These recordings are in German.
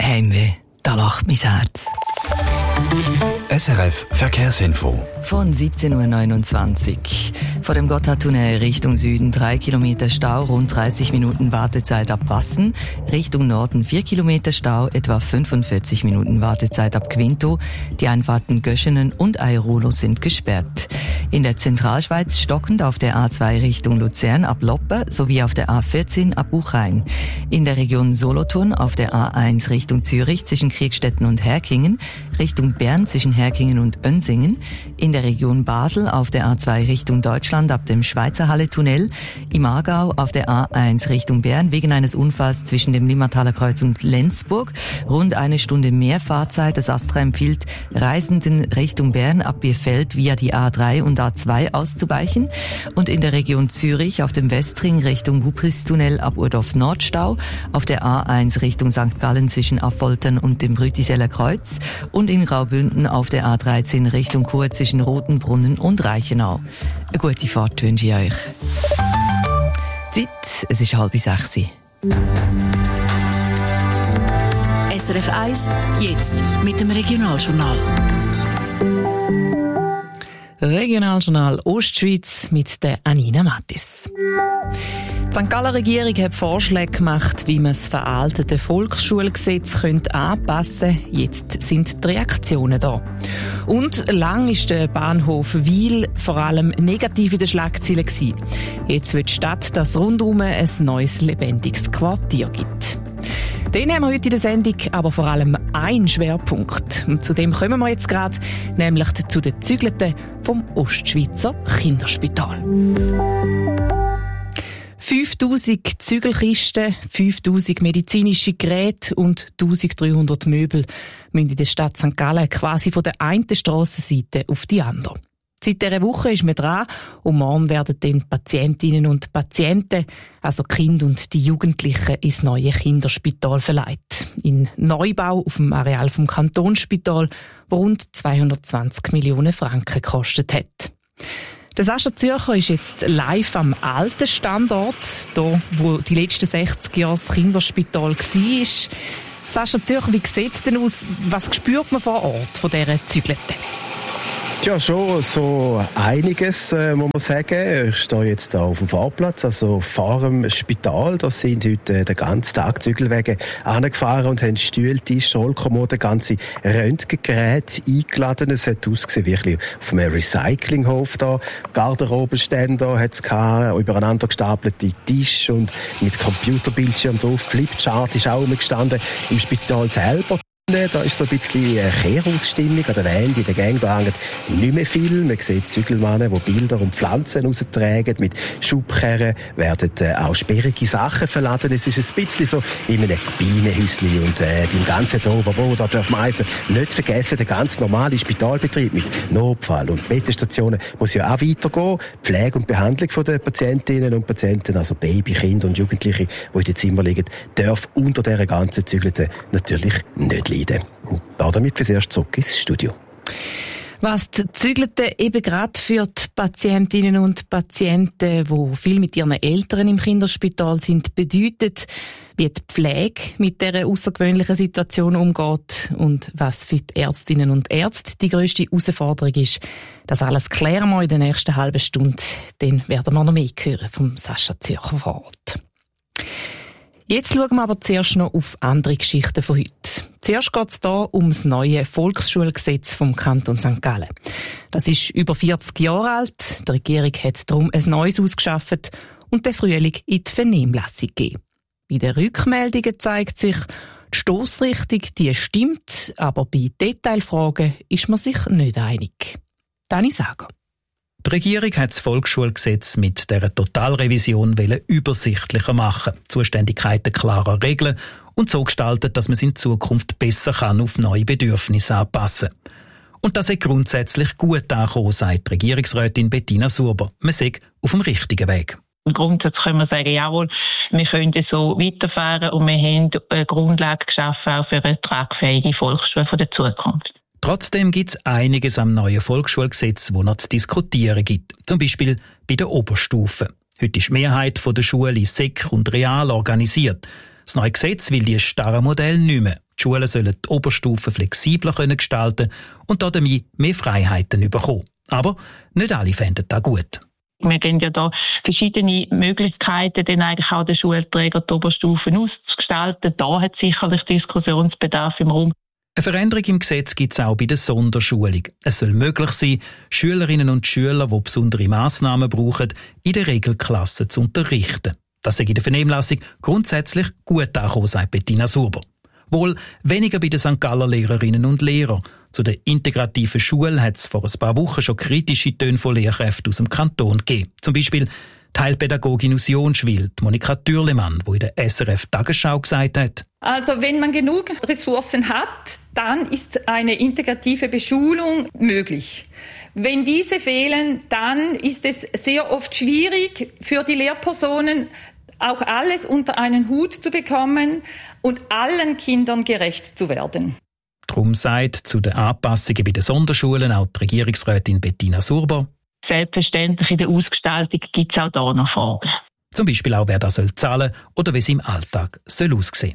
Heimweh, da lacht mein Herz. SRF Verkehrsinfo. Von 17.29 Uhr. Vor dem Gotthardtunnel Richtung Süden 3 Kilometer Stau, rund 30 Minuten Wartezeit ab Wassen. Richtung Norden 4 Kilometer Stau, etwa 45 Minuten Wartezeit ab Quinto. Die Einfahrten Göschenen und Airolo sind gesperrt. In der Zentralschweiz stockend auf der A2 Richtung Luzern ab Loppe sowie auf der A14 ab Buchheim. In der Region Solothurn auf der A1 Richtung Zürich zwischen Kriegstetten und Herkingen, Richtung Bern zwischen Herkingen und Önsingen, in der Region Basel auf der A2 Richtung Deutschland ab dem Schweizer Halle-Tunnel, im Aargau auf der A1 Richtung Bern wegen eines Unfalls zwischen dem Limmertaler Kreuz und Lenzburg, rund eine Stunde mehr Fahrzeit. Das ASTRA empfiehlt Reisenden Richtung Bern ab Bierfeld via die A3 und A2 auszuweichen, und in der Region Zürich auf dem Westring Richtung Hubristunnel ab Urdorf Nordstau, auf der A1 Richtung St. Gallen zwischen Affoltern und dem Brütiseller Kreuz und in Graubünden auf der A13 Richtung Chur zwischen Rotenbrunnen und Reichenau. Eine gute Fahrt wünsche ich euch. Zeit, es ist 5:30. SRF 1, jetzt mit dem Regionaljournal. Regionaljournal Ostschweiz mit der Anina Mattis. Die St. Galler Regierung hat Vorschläge gemacht, wie man das veraltete Volksschulgesetz anpassen könnte. Jetzt sind die Reaktionen da. Und lang war der Bahnhof Wil vor allem negativ in den Schlagzeilen gewesen. Jetzt will die Stadt, dass rundherum ein neues, lebendiges Quartier gibt. Den haben wir heute in der Sendung, aber vor allem einen Schwerpunkt. Und zu dem kommen wir jetzt gerade, nämlich zu den Zügelten vom Ostschweizer Kinderspital. 5000 Zügelkisten, 5000 medizinische Geräte und 1300 Möbel müssen in der Stadt St. Gallen quasi von der einen Strassenseite auf die andere. Seit dieser Woche ist man dran und morgen werden dann Patientinnen und Patienten, also die Kinder und die Jugendlichen, ins neue Kinderspital verleiht. In Neubau auf dem Areal vom Kantonsspital, wo rund 220 Millionen Franken gekostet hat. Der Sascha Zürcher ist jetzt live am alten Standort, da wo die letzten 60 Jahre das Kinderspital war. Sascha Zürcher, wie sieht es denn aus? Was spürt man vor Ort von dieser Zügelten? Ja, schon so einiges, muss man sagen. Ich stehe jetzt da auf dem Fahrplatz, also vor dem Spital. Da sind heute den ganzen Tag Zügelwege angefahren und haben Stühle, Tische, Rollkommoden, ganze Röntgengeräte eingeladen. Es hat ausgesehen wirklich auf einem Recyclinghof da. Garderobenständer hat es gehabt, übereinander gestapelte Tische und mit Computerbildschirm drauf. Flipchart ist auch rumgestanden im Spital selber. Da ist so ein bisschen Kehrungsstimmung an der Wand. In der Gang da hängt nicht mehr viel. Man sieht Zügelmannen, die Bilder und Pflanzen raustragen. Mit Schubkarren werden auch sperrige Sachen verladen. Es ist ein bisschen so in einem Bienenhäuschen. Und beim ganzen Drumherum, da darf man also nicht vergessen, der ganz normale Spitalbetrieb mit Notfall- und Bettenstationen muss ja auch weitergehen. Die Pflege und Behandlung der Patientinnen und Patienten, also Baby, Kinder und Jugendliche, die in den Zimmern liegen, darf unter dieser ganzen Zügelten natürlich nicht leiden. Und damit fürs erste zurück ins Studio. Was die Zügelten eben gerade für die Patientinnen und Patienten, die viel mit ihren Eltern im Kinderspital sind, bedeutet, wie die Pflege mit dieser außergewöhnlichen Situation umgeht und was für die Ärztinnen und Ärzte die grösste Herausforderung ist, das alles klären wir in der nächsten halben Stunde. Dann werden wir noch mehr hören vom Sascha Zürcher vor Ort. Jetzt schauen wir aber zuerst noch auf andere Geschichten von heute. Zuerst geht es hier um das neue Volksschulgesetz vom Kanton St. Gallen. Das ist über 40 Jahre alt. Die Regierung hat darum ein neues ausgeschafft und den Frühling in die Vernehmlassung gegeben. Bei den Rückmeldungen zeigt sich, die Stossrichtung, die stimmt, aber bei Detailfragen ist man sich nicht einig. Dani Sager. Die Regierung hat das Volksschulgesetz mit dieser Totalrevision übersichtlicher machen, Zuständigkeiten klarer regeln und so gestalten, dass man es in Zukunft besser auf neue Bedürfnisse anpassen kann. Und das ist grundsätzlich gut angekommen, sagt Regierungsrätin Bettina Surber. Man sei auf dem richtigen Weg. Im Grundsatz können wir sagen, jawohl, wir können so weiterfahren und wir haben eine Grundlage geschaffen auch für eine tragfähige Volksschule der Zukunft. Trotzdem gibt es einiges am neuen Volksschulgesetz, das noch zu diskutieren gibt. Zum Beispiel bei der Oberstufe. Heute ist die Mehrheit der Schule in Sek und Real organisiert. Das neue Gesetz will die starren Modelle nicht mehr. Die Schulen sollen die Oberstufen flexibler gestalten und damit mehr Freiheiten bekommen. Aber nicht alle fänden das gut. Wir geben ja da verschiedene Möglichkeiten, dann eigentlich auch den Schulträger die Oberstufen auszugestalten. Da hat sicherlich Diskussionsbedarf im Raum. Eine Veränderung im Gesetz gibt es auch bei der Sonderschulung. Es soll möglich sein, Schülerinnen und Schüler, die besondere Massnahmen brauchen, in der Regelklasse zu unterrichten. Das sei in der Vernehmlassung grundsätzlich gut angekommen, sagt Bettina Surber. Wohl weniger bei den St. Galler Lehrerinnen und Lehrern. Zu der integrativen Schule hat es vor ein paar Wochen schon kritische Töne von Lehrkräften aus dem Kanton gegeben. Zum Beispiel die Heilpädagogin aus Jonschwil, Monika Dürlemann, die in der SRF Tagesschau gesagt hat: Also wenn man genug Ressourcen hat, dann ist eine integrative Beschulung möglich. Wenn diese fehlen, dann ist es sehr oft schwierig für die Lehrpersonen, auch alles unter einen Hut zu bekommen und allen Kindern gerecht zu werden. Darum sagt zu den Anpassungen bei den Sonderschulen auch die Regierungsrätin Bettina Surber: Selbstverständlich in der Ausgestaltung gibt es auch da noch Fragen. Zum Beispiel auch, wer das zahlen soll oder wie es im Alltag aussehen soll.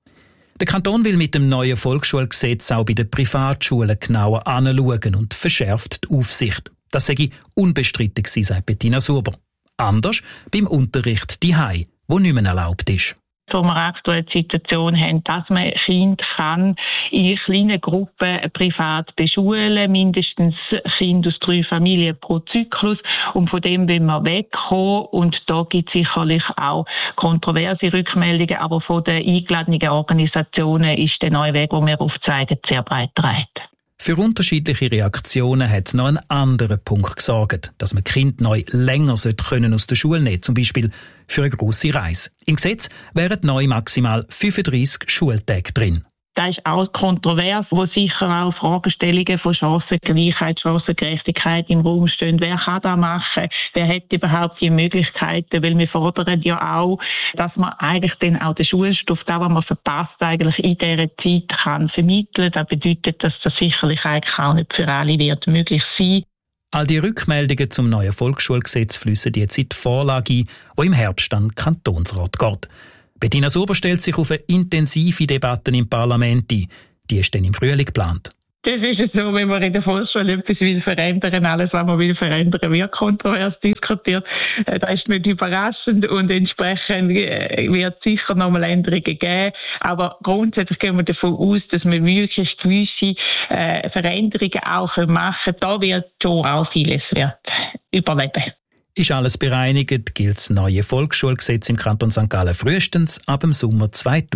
Der Kanton will mit dem neuen Volksschulgesetz auch bei den Privatschulen genauer anschauen und verschärft die Aufsicht. Das sei unbestritten gewesen, sagt Bettina Surber. Anders beim Unterricht daheim, wo nicht mehr erlaubt ist. Wo wir aktuell die Situation haben, dass man Kinder kann in kleinen Gruppen privat beschulen, mindestens Kinder aus 3 Familien pro Zyklus. Und von dem wollen wir wegkommen. Und da gibt es sicherlich auch kontroverse Rückmeldungen, aber von den eingeladenen Organisationen ist der neue Weg, den wir aufzeigen, sehr breit getragen. Für unterschiedliche Reaktionen hat noch ein anderer Punkt gesorgt, dass man Kinder neu länger aus der Schule nehmen, zum Beispiel für eine grosse Reise. Im Gesetz wären neu maximal 35 Schultage drin. Das ist auch kontrovers, wo sicher auch Fragestellungen von Chancengleichheit, Chancengerechtigkeit im Raum stehen. Wer kann das machen? Wer hat überhaupt die Möglichkeiten? Weil wir fordern ja auch, dass man eigentlich dann auch den Schulstoff, das, was man verpasst, eigentlich in dieser Zeit kann vermitteln. Das bedeutet, dass das sicherlich eigentlich auch nicht für alle wird möglich sein. All die Rückmeldungen zum neuen Volksschulgesetz fließen jetzt in die Vorlage ein, die im Herbst an den Kantonsrat geht. Bettina Surber stellt sich auf eine intensive Debatte im Parlament ein. Die ist dann im Frühling geplant. Das ist so, wenn man in der Volksschule etwas will verändern, alles, was man will verändern, wird kontrovers diskutiert. Das ist nicht überraschend und entsprechend wird es sicher nochmal Änderungen geben. Aber grundsätzlich gehen wir davon aus, dass wir wirklich gewisse Veränderungen auch machen können. Da wird schon auch vieles überleben. Ist alles bereinigt, gilt das neue Volksschulgesetz im Kanton St. Gallen frühestens ab dem Sommer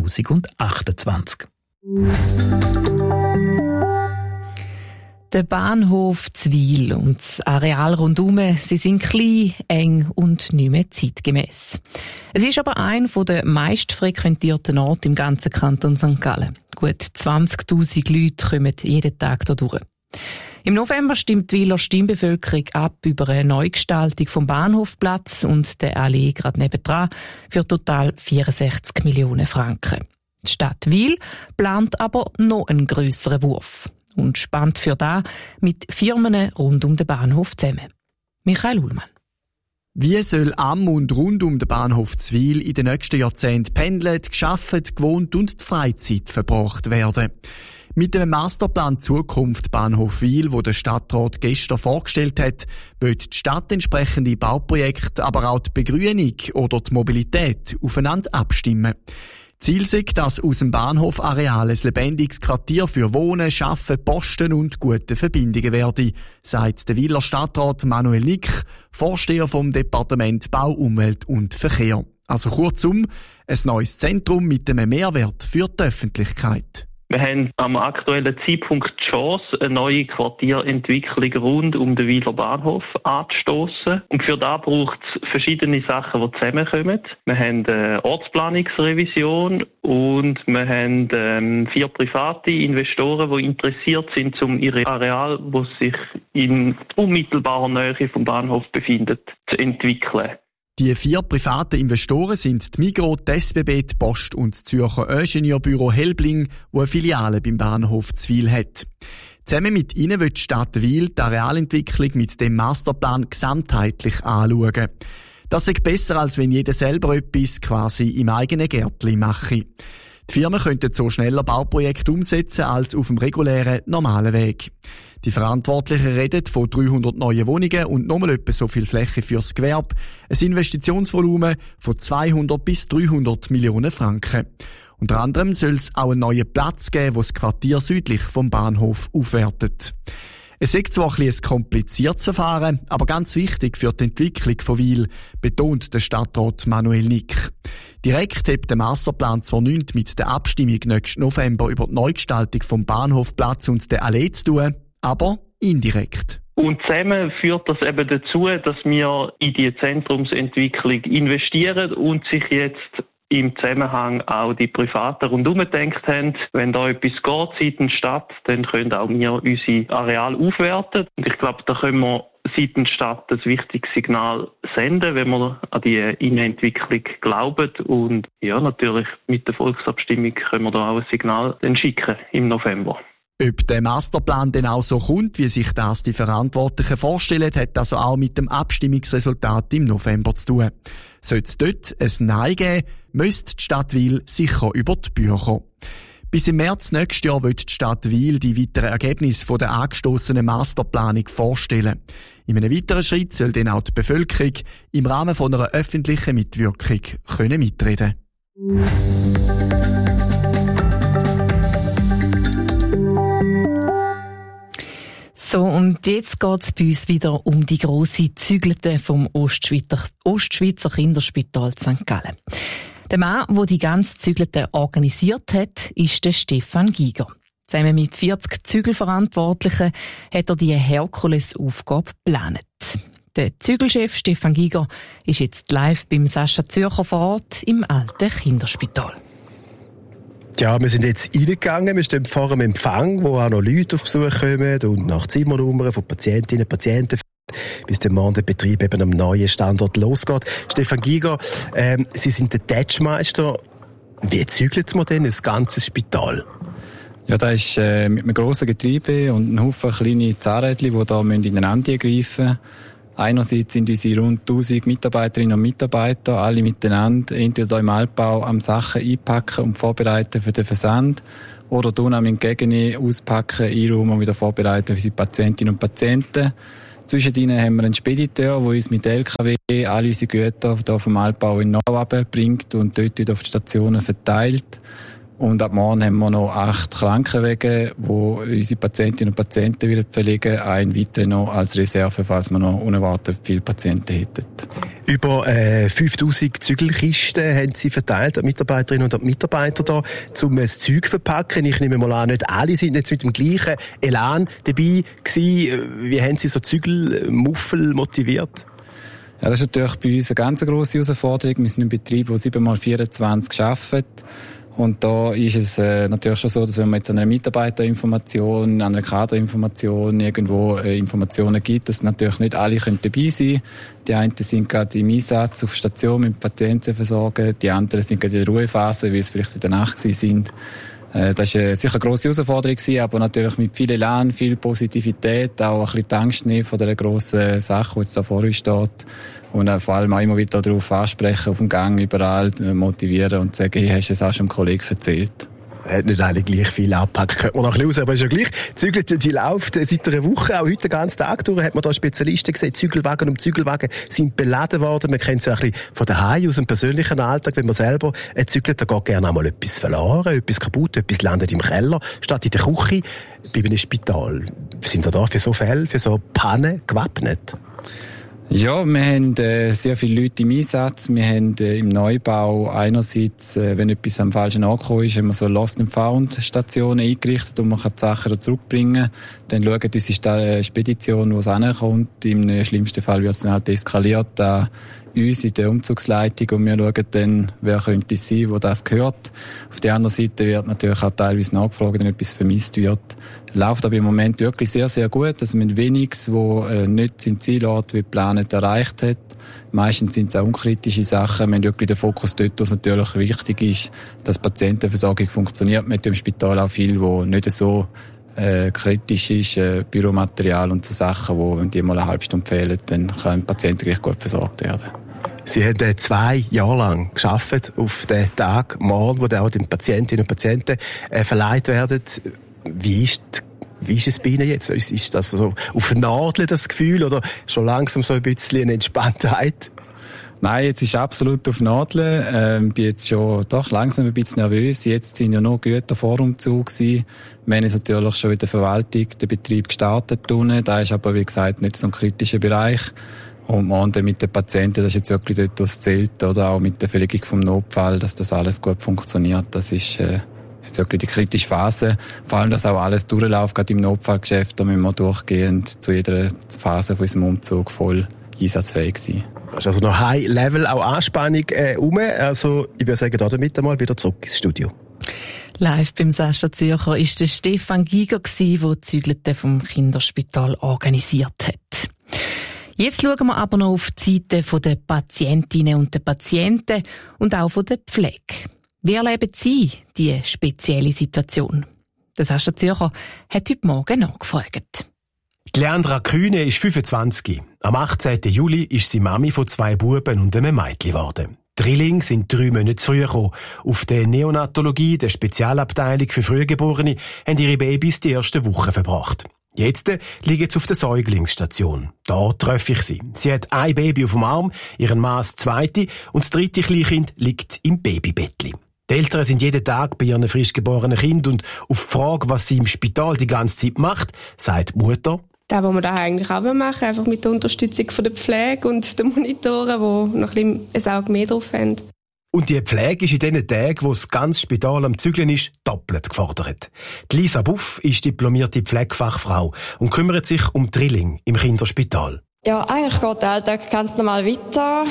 2028. Der Bahnhof Zwil und das Areal rundherum, sie sind klein, eng und nicht mehr zeitgemäss. Es ist aber einer der meistfrequentierten Orte im ganzen Kanton St. Gallen. Gut 20'000 Leute kommen jeden Tag hier durch. Im November stimmt die Wiler Stimmbevölkerung ab über eine Neugestaltung vom Bahnhofplatz und der Allee gerade nebendran für total 64 Millionen Franken. Die Stadt Wil plant aber noch einen grösseren Wurf und spannt für das mit Firmen rund um den Bahnhof zusammen. Michael Ullmann. Wie soll am und rund um den Bahnhof Zwil in den nächsten Jahrzehnten pendelt, geschafft, gewohnt und die Freizeit verbracht werden? Mit dem Masterplan Zukunft Bahnhof Wil, wo der Stadtrat gestern vorgestellt hat, wird die Stadt entsprechende Bauprojekte, aber auch die Begrünung oder die Mobilität aufeinander abstimmen. Ziel ist, dass aus dem Bahnhofareal ein lebendiges Quartier für Wohnen, Arbeiten, Posten und gute Verbindungen werde, sagt der Wiler Stadtrat Manuel Nick, Vorsteher vom Departement Bau, Umwelt und Verkehr. Also kurzum, ein neues Zentrum mit einem Mehrwert für die Öffentlichkeit. Wir haben am aktuellen Zeitpunkt die Chance, eine neue Quartierentwicklung rund um den Wiler Bahnhof anzustossen. Und für das braucht es verschiedene Sachen, die zusammenkommen. Wir haben eine Ortsplanungsrevision und wir haben 4 private Investoren, die interessiert sind, um ihre Areal, das sich in unmittelbarer Nähe vom Bahnhof befindet, zu entwickeln. Die 4 privaten Investoren sind die Migros, die SBB, die Post und das Zürcher Ingenieurbüro Helbling, das eine Filiale beim Bahnhof Zwil hat. Zusammen mit ihnen will die Stadt Wil die Arealentwicklung mit dem Masterplan gesamtheitlich anschauen. Das ist besser, als wenn jeder selber etwas quasi im eigenen Gärtchen mache. Die Firmen könnten so schneller Bauprojekte umsetzen als auf dem regulären, normalen Weg. Die Verantwortlichen reden von 300 neuen Wohnungen und nochmal etwa so viel Fläche fürs Gewerbe. Ein Investitionsvolumen von 200 bis 300 Millionen Franken. Unter anderem soll es auch einen neuen Platz geben, wo das Quartier südlich vom Bahnhof aufwertet. Es ist zwar ein kompliziertes Verfahren, aber ganz wichtig für die Entwicklung von Wil, betont der Stadtrat Manuel Nick. Direkt hat der Masterplan zwar nichts mit der Abstimmung nächsten November über die Neugestaltung vom Bahnhofplatz und der Allee zu tun, aber indirekt. Und zusammen führt das eben dazu, dass wir in die Zentrumsentwicklung investieren und sich jetzt im Zusammenhang auch die Privaten rundherum gedacht haben, wenn da etwas geht seitens Stadt, dann können auch wir unsere Areale aufwerten. Und ich glaube, da können wir seitens Stadt ein wichtiges Signal senden, wenn wir an die Innenentwicklung glauben. Und ja, natürlich mit der Volksabstimmung können wir da auch ein Signal dann schicken im November. Ob der Masterplan denn auch so kommt, wie sich das die Verantwortlichen vorstellen, hat also auch mit dem Abstimmungsresultat im November zu tun. Sollte es dort ein Nein geben, müsste die Stadt Wil sicher über die Bücher kommen. Bis im März nächstes Jahr wird die Stadt Wil die weiteren Ergebnisse von der angestossenen Masterplanung vorstellen. In einem weiteren Schritt soll dann auch die Bevölkerung im Rahmen von einer öffentlichen Mitwirkung mitreden können. So, und jetzt geht's bei uns wieder um die grosse Zügelte vom Ostschweizer Kinderspital St. Gallen. Der Mann, der die ganze Zügelte organisiert hat, ist der Stefan Giger. Zusammen mit 40 Zügelverantwortlichen hat er die Herkulesaufgabe geplant. Der Zügelchef Stefan Giger ist jetzt live beim Sascha Zürcher vor Ort im alten Kinderspital. Ja, wir sind jetzt reingegangen, wir stehen vor dem Empfang, wo auch noch Leute auf Besuch kommen und nach Zimmernummern von Patientinnen und Patienten, bis der Morgen der Betrieb eben am neuen Standort losgeht. Stefan Giger, Sie sind der Tätschmeister. Wie zügelt man denn ein ganzes Spital? Ja, das ist mit einem grossen Getriebe und einem Haufen kleine Zahnrädchen, die da ineinander greifen müssen. Einerseits sind unsere rund 1000 Mitarbeiterinnen und Mitarbeiter alle miteinander entweder hier im Altbau am Sachen einpacken und vorbereiten für den Versand oder tun am entgegen auspacken, einräumen und wieder vorbereiten für unsere Patientinnen und Patienten. Zwischen ihnen haben wir einen Spediteur, der uns mit LKW alle unsere Güter hier vom Altbau in Norwegen bringt und dort wieder auf die Stationen verteilt. Und ab morgen haben wir noch 8 Krankenwagen, wo unsere Patientinnen und Patienten wieder verlegen, einen weiteren noch als Reserve, falls wir noch unerwartet viele Patienten hätten. Über 5000 Zügelkisten haben Sie verteilt, an Mitarbeiterinnen und Mitarbeiter da, um das Zeug zu verpacken. Ich nehme mal an, nicht alle sind jetzt mit dem gleichen Elan dabei gewesen. Wie haben Sie so Zügelmuffel motiviert? Ja, das ist natürlich bei uns eine ganz grosse Herausforderung. Wir sind ein Betrieb, der 7x24 arbeitet. Und da ist es natürlich schon so, dass wenn man jetzt an einer Mitarbeiterinformation, an einer Kaderinformation irgendwo Informationen gibt, dass natürlich nicht alle dabei sein können. Die einen sind gerade im Einsatz auf Station mit Patienten versorgen, die anderen sind gerade in der Ruhephase, wie es vielleicht in der Nacht sind. Das war sicher eine grosse Herausforderung, aber natürlich mit viel Elan, viel Positivität, auch ein bisschen die Angst nehmen von dieser grossen Sache, die jetzt da vor uns steht. Und vor allem auch immer wieder darauf ansprechen, auf dem Gang, überall motivieren und sagen, hey, hast du es auch schon einem Kollegen erzählt? Hat nicht alle gleich viel abgepackt, könnte man noch ein bisschen raus, aber ist ja gleich. Zügelte, die läuft seit einer Woche, auch heute den ganzen Tag durch, hat man da Spezialisten gesehen, Zügelwagen und Zügelwagen sind beladen worden. Man kennt es ja ein bisschen von daheim aus dem persönlichen Alltag, wenn man selber zügelt, da geht gerne einmal etwas verloren, etwas kaputt, etwas landet im Keller, statt in der Küche, bei einem Spital. Sind wir da für so Fälle, für so Pannen gewappnet? Ja, wir haben sehr viele Leute im Einsatz. Wir haben im Neubau einerseits, wenn etwas am falschen Ort gekommen ist, haben wir so Lost-and-Found-Stationen eingerichtet, wo man die Sachen zurückbringen kann. Dann schauen unsere Spedition, wo es hinkommt. Im schlimmsten Fall wird es dann halt eskaliert an uns in der Umzugsleitung und wir schauen dann, wer könnte es sein, wo das gehört. Auf der anderen Seite wird natürlich auch teilweise nachgefragt, wenn etwas vermisst wird. Läuft aber im Moment wirklich sehr, sehr gut. Also mit weniges, wo nicht sein Zielort wie geplant erreicht hat. Meistens sind es auch unkritische Sachen. Wir haben wirklich den Fokus dort, wo es natürlich wichtig ist, dass die Patientenversorgung funktioniert. Mit dem Spital auch viel, wo nicht so kritisch ist, Büromaterial und so Sachen, wo, wenn die mal eine halbe Stunde fehlen, dann kann ein Patient gleich gut versorgt werden. Sie haben 2 Jahre lang gearbeitet auf den Tag morgen, wo dann auch den Patientinnen und Patienten verleiht werden. Wie ist es bei Ihnen jetzt? Ist das so auf Nadeln das Gefühl oder schon langsam so ein bisschen eine Entspanntheit? Nein, jetzt ist absolut auf Nadeln. Ich bin jetzt schon doch langsam ein bisschen nervös. Jetzt sind ja noch Güter vor Umzug gewesen. Wir haben jetzt natürlich schon in der Verwaltung den Betrieb gestartet. Da ist aber, wie gesagt, nicht so ein kritischer Bereich. Und man mit den Patienten, das ist jetzt wirklich dort, was zählt, oder auch mit der Verlegung vom Notfall, dass das alles gut funktioniert. Das ist jetzt wirklich die kritische Phase. Vor allem, dass auch alles durchläuft, gerade im Notfallgeschäft, da müssen wir durchgehend zu jeder Phase von unserem Umzug voll einsatzfähig sein. Da ist also noch High-Level, auch Anspannung rum. Also, ich würde sagen, damit einmal wieder zurück ins Studio. Live beim Sascha Zürcher war der Stefan Giger, der die Zügelte vom Kinderspital organisiert hat. Jetzt schauen wir aber noch auf die Seite der Patientinnen und der Patienten und auch von der Pflege. Wie erleben Sie diese spezielle Situation? Der Sascha Zürcher hat heute Morgen nachgefragt. Leandra Kühne ist 25. Am 18. Juli ist sie Mami von 2 Buben und einem Mädchen geworden. Drillinge sind 3 Monate zu früh gekommen. Auf der Neonatologie, der Spezialabteilung für Frühgeborene, haben ihre Babys die ersten Wochen verbracht. Jetzt liegen sie auf der Säuglingsstation. Da treffe ich sie. Sie hat ein Baby auf dem Arm, ihren Mann das 2. und das 3. Kleinkind liegt im Babybettli. Die Eltern sind jeden Tag bei ihren frisch geborenen Kind und auf die Frage, was sie im Spital die ganze Zeit macht, sagt die Mutter: Das, was wir da eigentlich auch machen, einfach mit der Unterstützung von der Pflege und den Monitoren, die noch ein Auge mehr drauf haben. Und die Pflege ist in den Tagen, wo das ganze Spital am Zügeln ist, doppelt gefordert. Die Lisa Buff ist diplomierte Pflegefachfrau und kümmert sich um Drilling im Kinderspital. Ja, eigentlich geht der Alltag ganz normal weiter.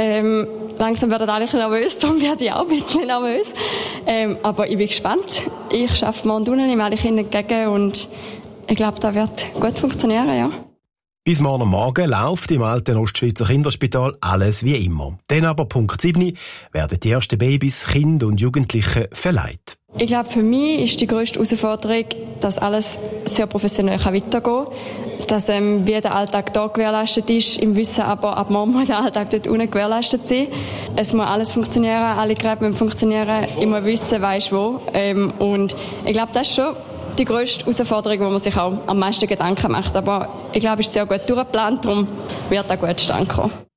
Langsam werden alle nervös, darum werde ich auch ein bisschen nervös. Aber ich bin gespannt. Ich arbeite morgen unten, nehme alle Kinder entgegen und ich glaube, das wird gut funktionieren, ja. Bis morgen Morgen läuft im alten Ostschweizer Kinderspital alles wie immer. Dann aber Punkt 7 werden die ersten Babys, Kinder und Jugendliche verleiht. Ich glaube, für mich ist die grösste Herausforderung, dass alles sehr professionell weitergehen kann. Dass wie der Alltag hier gewährleistet ist, im Wissen aber, ab morgen muss der Alltag dort unten gewährleistet sein. Es muss alles funktionieren, alle Geräte müssen funktionieren, ich muss wissen, weisst wo. Und ich glaube, das ist schon die grösste Herausforderung, wo man sich auch am meisten Gedanken macht. Aber ich glaube, es ist sehr gut durchgeplant, darum wird auch gut zustande kommen.